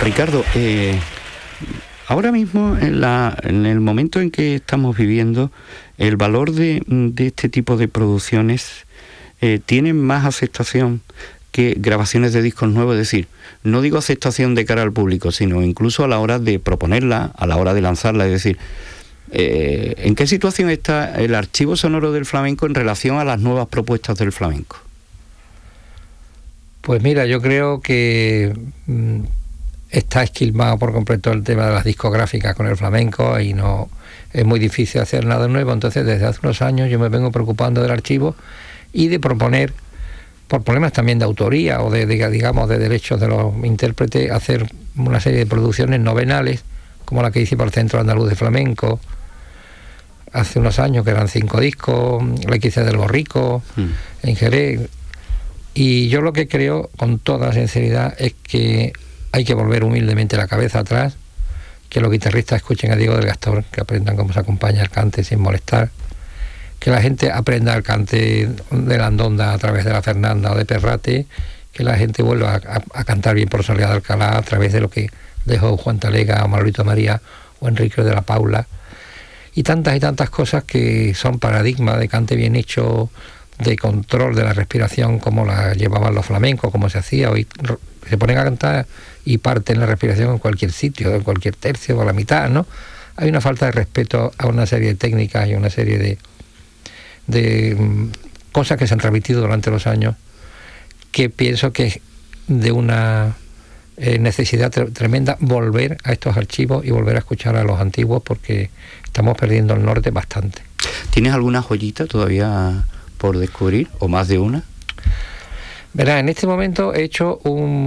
Ricardo, ahora mismo, en el momento en que estamos viviendo, el valor de este tipo de producciones tiene más aceptación que grabaciones de discos nuevos. Es decir, no digo aceptación de cara al público, sino incluso a la hora de proponerla, a la hora de lanzarla. Es decir, ¿en qué situación está el archivo sonoro del flamenco en relación a las nuevas propuestas del flamenco? Pues mira, yo creo que está esquilmado por completo el tema de las discográficas con el flamenco y no es muy difícil hacer nada nuevo. Entonces, desde hace unos años yo me vengo preocupando del archivo y de proponer, por problemas también de autoría o de derechos de los intérpretes, hacer una serie de producciones novenales, como la que hice para el Centro Andaluz de Flamenco hace unos años, que eran 5 discos, la que hice del Borrico, en Jerez. Y yo lo que creo, con toda sinceridad, es que hay que volver humildemente la cabeza atrás, que los guitarristas escuchen a Diego del Gastor, que aprendan cómo se acompaña el cante sin molestar, que la gente aprenda el cante de la Andonda a través de la Fernanda o de Perrate, que la gente vuelva a cantar bien por Soledad de Alcalá a través de lo que dejó Juan Talega o Manolito María o Enrique de la Paula, y tantas cosas que son paradigmas de cante bien hecho, de control de la respiración, como la llevaban los flamencos, como se hacía. Hoy se ponen a cantar y parten la respiración en cualquier sitio, en cualquier tercio o a la mitad, ¿no? Hay una falta de respeto a una serie de técnicas y una serie de cosas que se han transmitido durante los años, que pienso que es de una necesidad tremenda volver a estos archivos y volver a escuchar a los antiguos, porque estamos perdiendo el norte bastante. ¿Tienes alguna joyita todavía por descubrir, o más de una? Verá, en este momento he hecho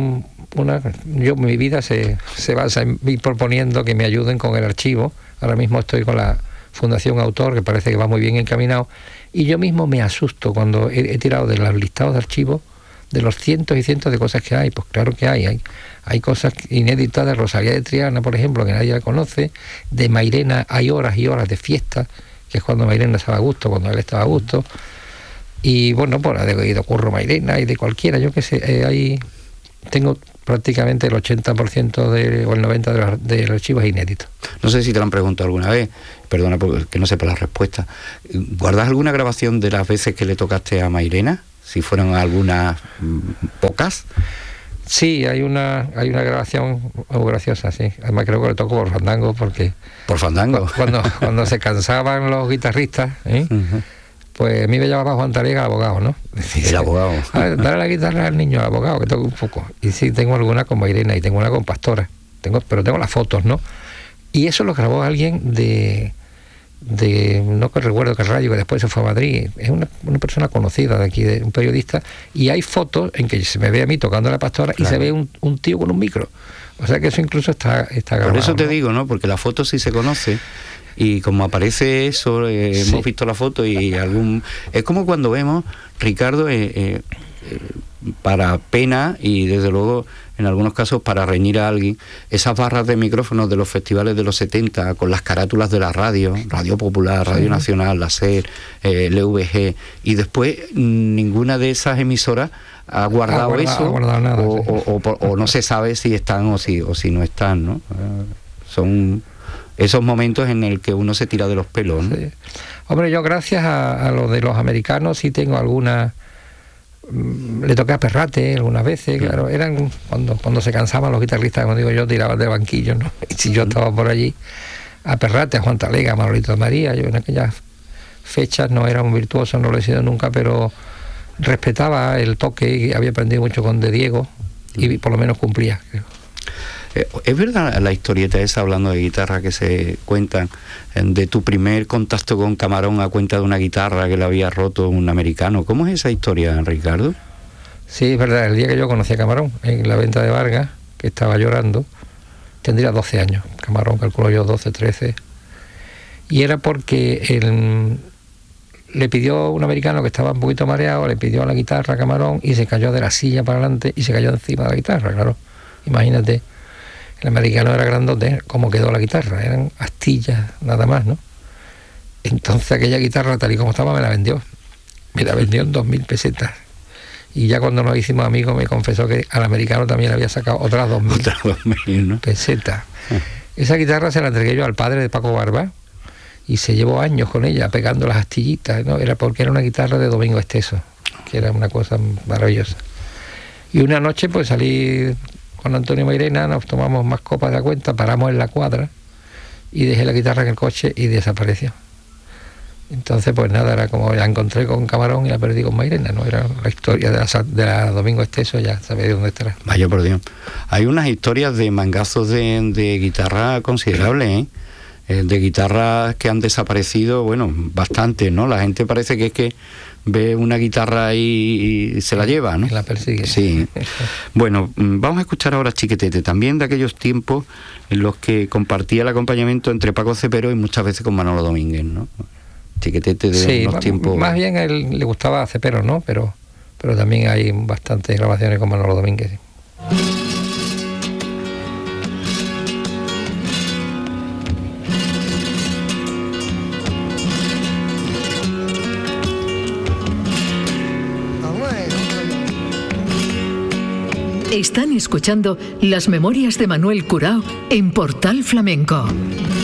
mi vida se basa en ir proponiendo que me ayuden con el archivo. Ahora mismo estoy con la Fundación Autor, que parece que va muy bien encaminado, y yo mismo me asusto cuando he tirado de los listados de archivos, de los cientos y cientos de cosas que hay. Pues claro que hay cosas inéditas de Rosalía de Triana, por ejemplo, que nadie la conoce. De Mairena hay horas y horas de fiesta, que es cuando Mairena estaba a gusto, cuando él estaba a gusto. Y bueno, pues de Curro Mairena y de cualquiera, yo qué sé, ahí tengo prácticamente el 80% o el 90% del archivo es inédito. No sé si te lo han preguntado alguna vez, perdona porque no sepa la respuesta. ¿Guardas alguna grabación de las veces que le tocaste a Mairena? Si fueron algunas pocas. Sí, hay una grabación muy graciosa, sí. Además creo que le tocó por fandango, porque... ¿Por fandango? Cuando se cansaban los guitarristas, uh-huh, pues a mí me llamaba Juan Talega, el abogado, ¿no? El abogado. Dale la guitarra al niño, al abogado, que toque un poco. Y sí, tengo alguna con Mairena y tengo una con Pastora. Pero tengo las fotos, ¿no? Y eso lo grabó alguien de no que recuerdo qué radio, que después se fue a Madrid. Es una persona conocida de aquí, un periodista, y hay fotos en que se me ve a mí tocando la Pastora, claro, y se ve un tío con un micro. O sea que eso incluso está grabado. Por eso te digo, ¿no? Porque la foto sí se conoce. Y como aparece eso, sí, hemos visto la foto y es como cuando vemos, Ricardo, para pena y desde luego en algunos casos para reñir a alguien, esas barras de micrófonos de los festivales de los 70 con las carátulas de la Radio Popular, Radio Nacional, la SER, LVG, y después ninguna de esas emisoras ha guardado eso, nada, o no se sabe si están o si no están, ¿no? Son esos momentos en el que uno se tira de los pelos, ¿no? Sí. Hombre, yo gracias a lo de los americanos sí tengo alguna. Le toqué a Perrate algunas veces, claro, eran cuando se cansaban los guitarristas, como digo yo, tiraban de banquillo, ¿no? Y si yo estaba por allí, a Perrate, a Juan Talega, a Manolito María, yo en aquellas fechas no era un virtuoso, no lo he sido nunca, pero respetaba el toque y había aprendido mucho con De Diego y por lo menos cumplía, creo. ¿Es verdad la historieta esa, hablando de guitarra, que se cuentan de tu primer contacto con Camarón a cuenta de una guitarra que le había roto un americano? ¿Cómo es esa historia, Ricardo? Sí, es verdad. El día que yo conocí a Camarón en la venta de Vargas, que estaba llorando, tendría 12 años. Camarón, calculo yo 12, 13. Y era porque le pidió un americano que estaba un poquito mareado, le pidió la guitarra a Camarón y se cayó de la silla para adelante y se cayó encima de la guitarra, claro. Imagínate. El americano era grandote, cómo quedó la guitarra, eran astillas nada más, ¿no? Entonces aquella guitarra tal y como estaba me la vendió en 2.000 pesetas. Y ya cuando nos hicimos amigos me confesó que al americano también le había sacado otras 2.000 ¿no? pesetas. Esa guitarra se la entregué yo al padre de Paco Barba y se llevó años con ella pegando las astillitas, ¿no? Porque era una guitarra de Domingo Esteso, que era una cosa maravillosa. Y una noche pues salí con Antonio Mairena, nos tomamos más copas de la cuenta, paramos en la cuadra y dejé la guitarra en el coche y desapareció. Entonces pues nada, era como la encontré con Camarón y la perdí con Mairena, ¿no? Era la historia de la Domingo Esteso, ya sabéis dónde estará. Vaya por Dios. Hay unas historias de mangazos de guitarra considerables, de guitarras que han desaparecido, bueno, bastante, ¿no? La gente parece que es que ve una guitarra y se la lleva, ¿no? Y la persigue. Sí. Bueno, vamos a escuchar ahora Chiquetete, también de aquellos tiempos en los que compartía el acompañamiento entre Paco Cepero y muchas veces con Manolo Domínguez, ¿no? Chiquetete de unos tiempos... Más bien a él le gustaba Cepero, ¿no? Pero también hay bastantes grabaciones con Manolo Domínguez. Están escuchando Las Memorias de Manuel Curao en Portal Flamenco.